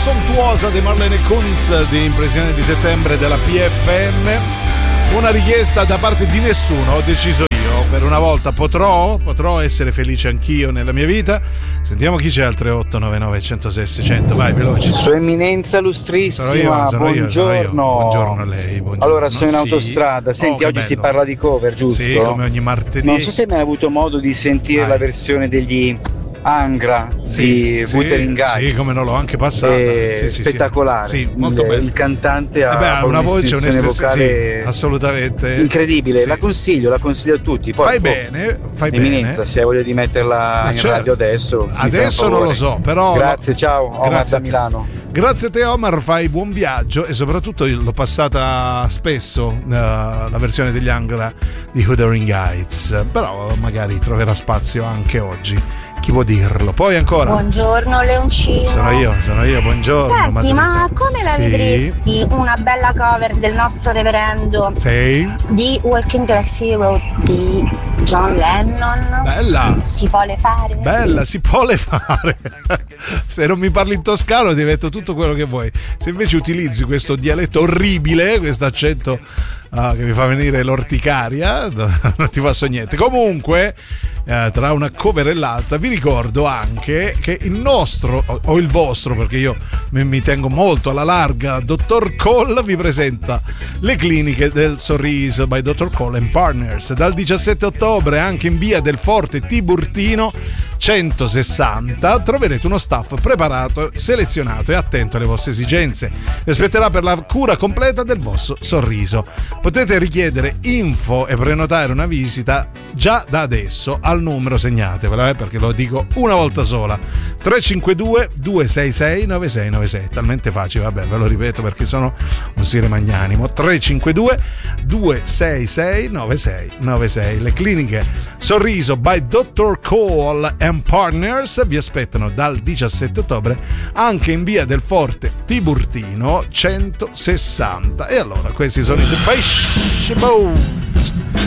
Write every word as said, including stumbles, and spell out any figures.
sontuosa di Marlene Kunz di Impressione di settembre della P F M. Una richiesta da parte di nessuno, ho deciso io. Per una volta potrò, potrò essere felice anch'io nella mia vita. Sentiamo chi c'è al tre otto nove nove uno zero sei seicento. Vai, veloce. Sua Eminenza Lustrissima, sono io, sono buongiorno. Io, sono io. Buongiorno a lei. Buongiorno. Allora, sono in sì. autostrada. Senti, oh, oggi bello. si parla di cover, giusto? Sì, come ogni martedì. Non so se mai hai avuto modo di sentire Vai. la versione degli Angra sì, di sì, Wuthering Heights. Sì, come non l'ho anche passata. È sì, sì, spettacolare. Sì, molto il, bello. il cantante ha, eh beh, ha una voce, un'espressione vocale sì, assolutamente incredibile. sì. La consiglio, la consiglio a tutti. Poi, fai boh, bene, fai Eminenza, bene. se hai voglia di metterla Ma in certo. radio adesso. Adesso non lo so, però. Grazie, ciao. Omar Grazie da Milano. Grazie a te, Omar, fai buon viaggio e soprattutto io l'ho passata spesso uh, la versione degli Angra di Wuthering Heights, però magari troverà spazio anche oggi. Chi può dirlo? Poi ancora. Buongiorno Leoncino. Sono io, sono io, buongiorno. Senti, ma come la sì. vedresti una bella cover del nostro reverendo sì. di Walking the Road di John Lennon? Bella. Si può le fare? Bella, si può le fare. Se non mi parli in toscano ti metto tutto quello che vuoi. Se invece utilizzi questo dialetto orribile, questo accento ah, che mi fa venire l'orticaria, non ti faccio niente. Comunque, eh, tra una cover e l'altra, vi ricordo anche che il nostro, o il vostro, perché io mi, mi tengo molto alla larga, dottor Cole vi presenta le cliniche del sorriso by dottor Cole and Partners. Dal diciassette ottobre anche in via del Forte Tiburtino centosessanta troverete uno staff preparato, selezionato e attento alle vostre esigenze. Vi aspetterà per la cura completa del vostro sorriso. Potete richiedere info e prenotare una visita già da adesso al numero, segnatevelo eh, perché lo dico una volta sola: tre cinque due due sei sei nove sei nove sei. Talmente facile, vabbè, ve lo ripeto perché sono un sire magnanimo. Tre cinque due due sei sei nove sei nove sei. Le cliniche Sorriso by dottor Cole and Partners vi aspettano dal diciassette ottobre anche in via del Forte Tiburtino centosessanta. E allora questi sono i The Fish Bones.